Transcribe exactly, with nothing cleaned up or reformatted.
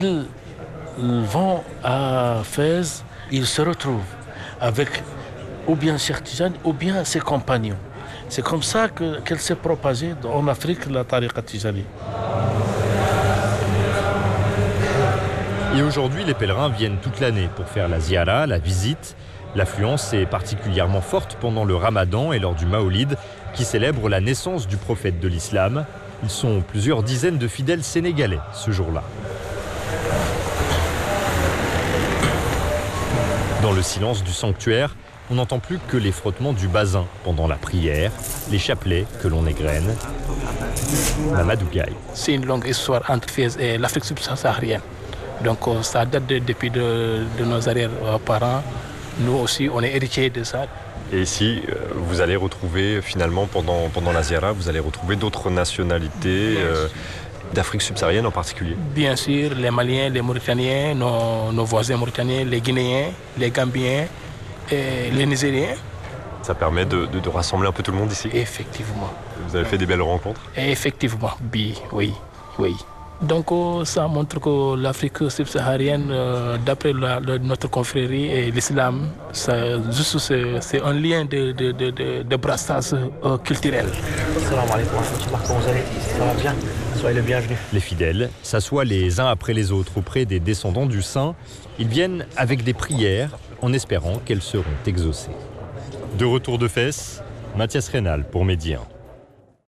Ils vont à Fès, ils se retrouvent avec ou bien Cheikh Tidjane ou bien ses compagnons. C'est comme ça que, qu'elle s'est propagée en Afrique, la tariqa Tidjani. Et aujourd'hui, les pèlerins viennent toute l'année pour faire la ziyara, la visite. L'affluence est particulièrement forte pendant le Ramadan et lors du Maolid, qui célèbre la naissance du prophète de l'islam. Ils sont plusieurs dizaines de fidèles sénégalais ce jour-là. Dans le silence du sanctuaire, on n'entend plus que les frottements du basin pendant la prière, les chapelets que l'on égrène. Mamadou Gaye. C'est une longue histoire entre Fès et l'Afrique subsaharienne. Donc ça date de, depuis de, de nos arrière-parents. Nous aussi, on est héritiers de ça. Et ici, vous allez retrouver finalement pendant, pendant la Ziyara, vous allez retrouver d'autres nationalités euh, d'Afrique subsaharienne en particulier. Bien sûr, les Maliens, les Mauritaniens, nos, nos voisins mauritaniens, les Guinéens, les Gambiens, et les Nigériens. Ça permet de, de, de rassembler un peu tout le monde ici. Effectivement. Vous avez fait des belles rencontres. Effectivement, oui, oui, oui. Donc ça montre que l'Afrique subsaharienne, euh, d'après la, la, notre confrérie et l'islam, juste c'est un lien de, de, de, de, de brassage euh, culturel. Comment vous allez? Ça va bien? Soyez le bienvenu. Les fidèles s'assoient les uns après les autres auprès des descendants du saint. Ils viennent avec des prières en espérant qu'elles seront exaucées. De retour de Fès, Mathias Rénal pour Média un.